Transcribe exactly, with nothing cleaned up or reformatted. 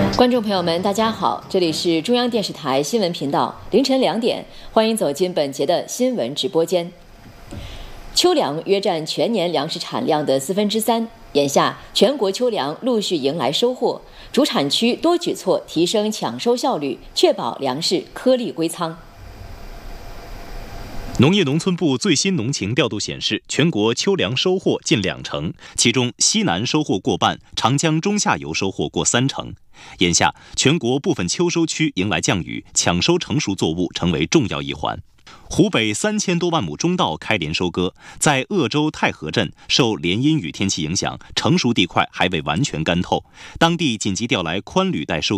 观众朋友们，大家好，这里是中央电视台新闻频道，凌晨两点，欢迎走进本节的新闻直播间。秋粮约占全年粮食产量的四分之三，眼下全国秋粮陆续迎来收获，主产区多举措提升抢收效率，确保粮食颗粒归仓。 农业农村部最新农情调度显示，全国秋粮收获近两成，其中西南收获过半，长江中下游收获过三成。眼下，全国部分秋收区迎来降雨，抢收成熟作物成为重要一环。湖北三千多万亩中稻开镰收割，在鄂州太和镇受连阴雨天气影响，成熟地块还未完全干透，当地紧急调来宽履带收